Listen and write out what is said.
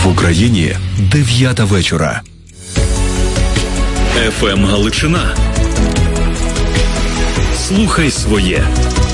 В Україні 9 вечора. ФМ Галичина. Слухай своє.